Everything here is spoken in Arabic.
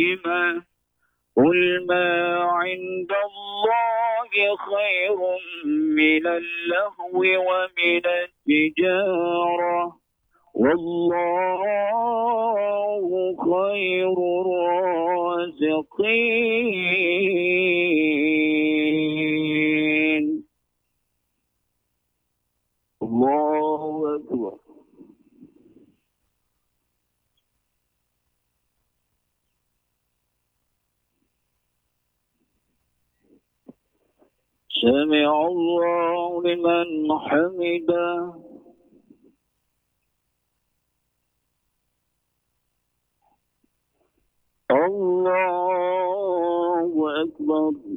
دائما. قل ما عند الله خير من اللهو ومن التجارة، والله خير الرازقين. الله أكبر. سمع الله لمن حمده. الله أكبر.